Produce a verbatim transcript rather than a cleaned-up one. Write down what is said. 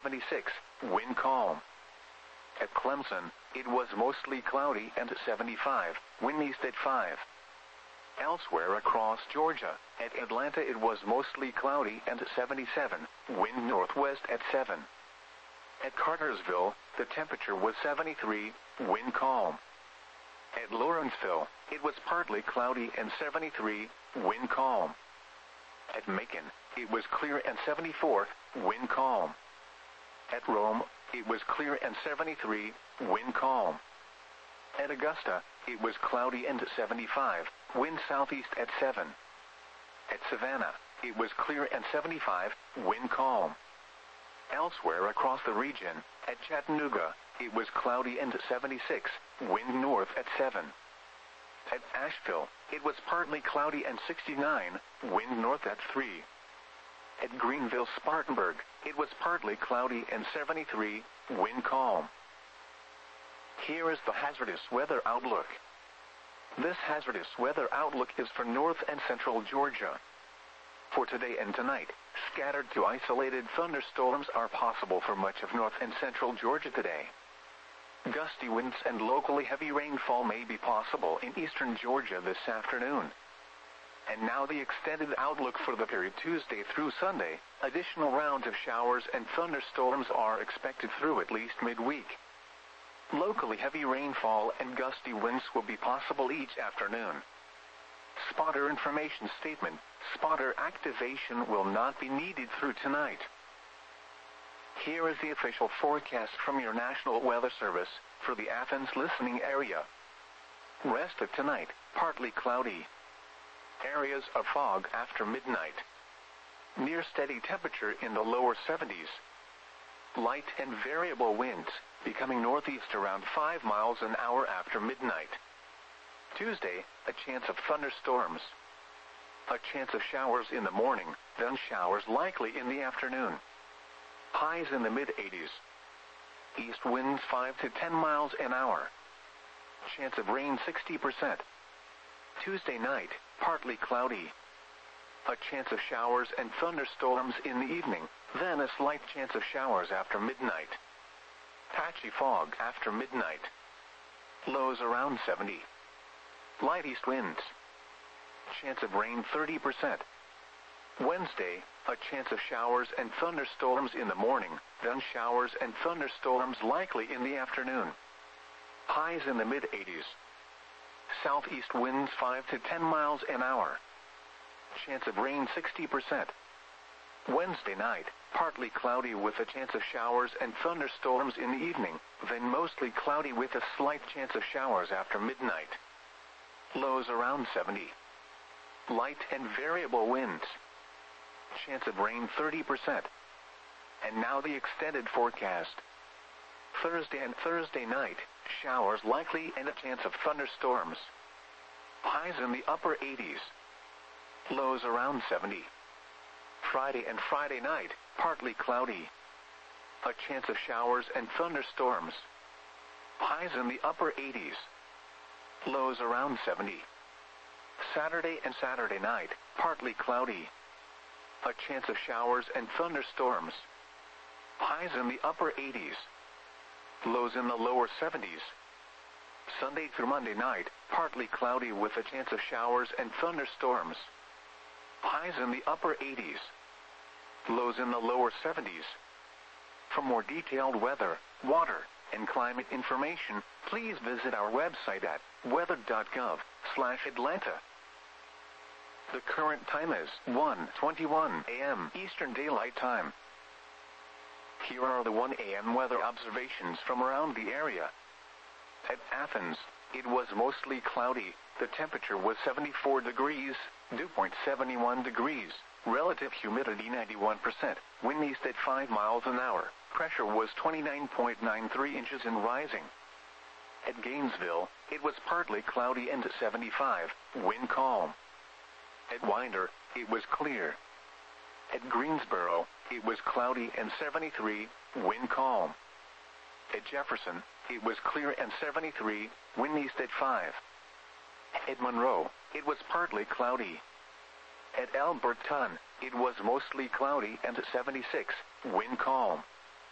seventy-six, wind calm. At Clemson, it was mostly cloudy and seventy-five, wind east at five. Elsewhere across Georgia, at Atlanta it was mostly cloudy and seventy-seven, wind northwest at seven. At Cartersville, the temperature was seventy-three, wind calm. At Lawrenceville, it was partly cloudy and seventy-three, wind calm. At Macon, it was clear and seventy-four, wind calm. At Rome, it was clear and seventy-three, wind calm. At Augusta, it was cloudy and seventy-five, wind southeast at seven. At Savannah, it was clear and seventy-five, wind calm. Elsewhere across the region, at Chattanooga, it was cloudy and seventy-six, wind north at seven. At Asheville, it was partly cloudy and sixty-nine, wind north at three. At Greenville-Spartanburg, it was partly cloudy and seventy-three, wind calm. Here is the hazardous weather outlook. This hazardous weather outlook is for north and central Georgia. For today and tonight, scattered to isolated thunderstorms are possible for much of north and central Georgia today. Gusty winds and locally heavy rainfall may be possible in eastern Georgia this afternoon. And now the extended outlook for the period Tuesday through Sunday. Additional rounds of showers and thunderstorms are expected through at least midweek. Locally heavy rainfall and gusty winds will be possible each afternoon. Spotter information statement. Spotter activation will not be needed through tonight. Here is the official forecast from your National Weather Service for the Athens listening area. Rest of tonight, partly cloudy. Areas of fog after midnight. Near steady temperature in the lower seventies. Light and variable winds, becoming northeast around five miles an hour after midnight. Tuesday, a chance of thunderstorms. A chance of showers in the morning, then showers likely in the afternoon. Highs in the mid eighties. East winds five to ten miles an hour. Chance of rain sixty percent. Tuesday night, partly cloudy. A chance of showers and thunderstorms in the evening, then a slight chance of showers after midnight. Patchy fog after midnight. Lows around seventy. Light east winds. Chance of rain thirty percent. Wednesday, a chance of showers and thunderstorms in the morning, then showers and thunderstorms likely in the afternoon. Highs in the mid eighties. Southeast winds five to ten miles an hour. Chance of rain sixty percent. Wednesday night, partly cloudy with a chance of showers and thunderstorms in the evening, then mostly cloudy with a slight chance of showers after midnight. Lows around seventy. Light and variable winds. Chance of rain thirty percent. And now the extended forecast. Thursday and Thursday night, showers likely and a chance of thunderstorms. Highs in the upper eighties. Lows around seventy. Friday and Friday night, partly cloudy. A chance of showers and thunderstorms. Highs in the upper eighties. Lows around seventy. Saturday and Saturday night, partly cloudy. A chance of showers and thunderstorms. Highs in the upper eighties. Lows in the lower seventies. Sunday through Monday night, partly cloudy with a chance of showers and thunderstorms. Highs in the upper eighties. Lows in the lower seventies. For more detailed weather, water, and climate information, please visit our website at weather dot gov slash Atlanta. The current time is one twenty-one a m Eastern Daylight Time. Here are the one a m weather observations from around the area. At Athens, it was mostly cloudy. The temperature was seventy-four degrees, dew point seventy-one degrees, relative humidity ninety-one percent, wind east at five miles an hour, pressure was twenty-nine point nine three inches and rising. At Gainesville, it was partly cloudy and seventy-five, wind calm. At Winder, it was clear. At Greensboro, it was cloudy and seventy-three, wind calm. At Jefferson, it was clear and seventy-three, wind east at five. At Monroe, it was partly cloudy. At Alberton, it was mostly cloudy and seventy-six, wind calm.